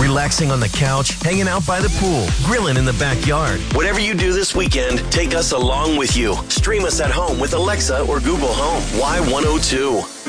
Relaxing on the couch, hanging out by the pool, grilling in the backyard. Whatever you do this weekend, take us along with you. Stream us at home with Alexa or Google Home. Y102.